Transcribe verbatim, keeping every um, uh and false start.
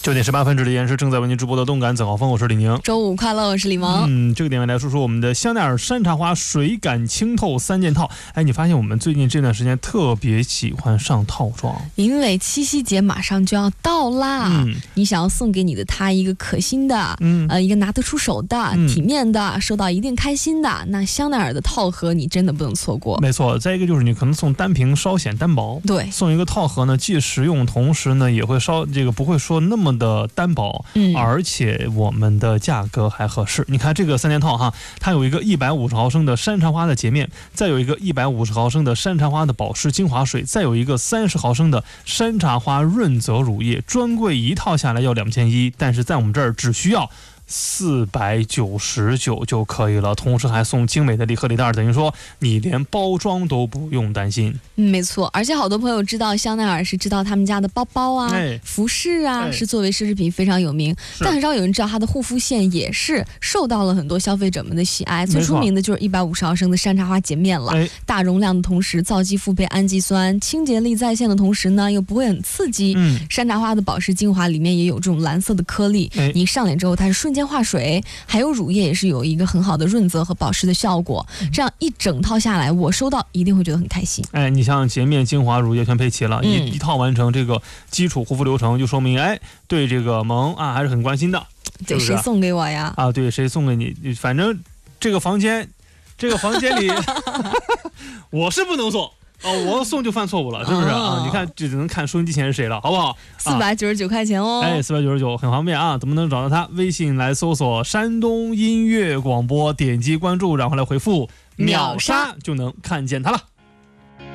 九点十八分，这里依然是正在为您直播的动感早高峰，我是李宁。 周五快乐，我是李萌。 嗯，这个点位来说说我们的香奈儿山茶花水感清透三件套。哎，你发现我们最近这段时间特别喜欢上套装， 因为七夕节马上就要到啦。嗯，你想要送给你的他一个可心的，嗯，呃，一个拿得出手的、嗯、体面的，收到一定开心的，那香奈儿的套盒你真的不能错过。 没错，再一个就是你可能送单瓶稍显单薄， 对， 送一个套盒呢，既实用，同时呢也会稍这个不会说那么的单薄，嗯，而且我们的价格还合适。你看这个三件套哈，它有一个一百五十毫升的山茶花的洁面，再有一个一百五十毫升的山茶花的保湿精华水，再有一个三十毫升的山茶花润泽乳液，专柜一套下来要两千一，但是在我们这儿只需要四百九十九就可以了，同时还送精美的礼盒礼袋，等于说你连包装都不用担心。 嗯，没错，而且好多朋友知道香奈儿是知道他们家的包包啊、 哎、 服饰啊、 哎、 是作为奢侈品非常有名，但很少有人知道它的护肤线也是受到了很多消费者们的喜爱。最出名的就是一百五十毫升的山茶花洁面了，哎、大容量的同时皂基复配氨基酸，清洁力在线的同时呢又不会很刺激。嗯，山茶花的保湿精华里面也有这种蓝色的颗粒，哎、你上脸之后它是瞬间化水，还有乳液也是有一个很好的润泽和保湿的效果，这样一整套下来我收到一定会觉得很开心。 哎，你像洁面精华乳液全配齐了，嗯、一一套完成这个基础护肤流程，就说明哎对这个萌啊还是很关心的。 对，谁送给我呀？ 啊，对，谁送给你？反正这个房间这个房间里我是不能送哦，我送就犯错误了，是不是啊？哦、你看，只能看收音机前是谁了，好不好？ 四百九十九块钱哦， 哎，四百九十九很方便啊！怎么能找到它？微信来搜索山东音乐广播，点击关注，然后来回复秒杀就能看见它了。